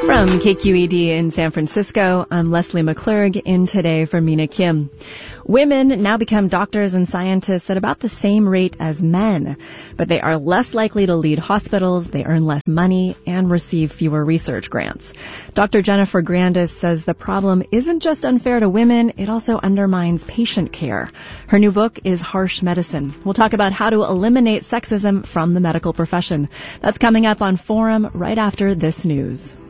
From KQED in San Francisco, I'm Leslie McClurg, in today for Mina Kim. Women now become doctors and scientists at about the same rate as men, but they are less likely to lead hospitals, they earn less money, and receive fewer research grants. Dr. Jennifer Grandis says the problem isn't just unfair to women, it also undermines patient care. Her new book is Harsh Medicine. We'll talk about how to eliminate sexism from the medical profession. That's coming up on Forum right after this news.